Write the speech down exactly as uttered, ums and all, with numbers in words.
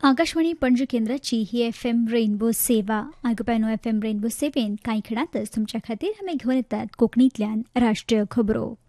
आकाशवाणी पणजी केंद्राची ही F M rainbow सेवा आयकुपायनो F M rainbow seven कांय खिणातच तुमच्या खातीर आमी घेवन येतात कोंकणींतल्यान राष्ट्रीय खबरो.